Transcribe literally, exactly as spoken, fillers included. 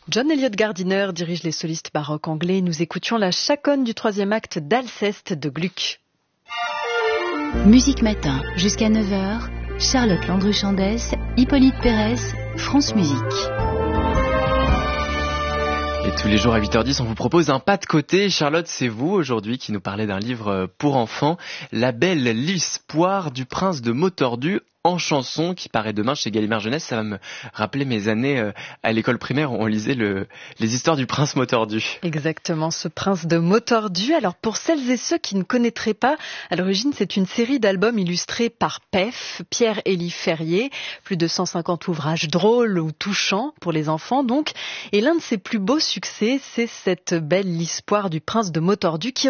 John Eliot Gardiner dirige les solistes baroques anglais. Nous écoutions la chaconne du troisième acte d'Alceste de Gluck. Musique Matin, jusqu'à neuf heures, Charlotte Landru-Chandès, Hippolyte Pérez, France Musique. Et tous les jours à huit heures dix, on vous propose un pas de côté. Charlotte, c'est vous aujourd'hui qui nous parlez d'un livre pour enfants, La belle l'histoire du prince de Motordu, en chanson, qui paraît demain chez Gallimard Jeunesse. Ça va me rappeler mes années à l'école primaire où on lisait le, les histoires du prince Motordu. Exactement, ce prince de Motordu. Alors pour celles et ceux qui ne connaîtraient pas, à l'origine c'est une série d'albums illustrés par P E F, Pierre-Élie Ferrier. Plus de cent cinquante ouvrages drôles ou touchants pour les enfants donc. Et l'un de ses plus beaux succès, c'est cette belle histoire du prince de Motordu qui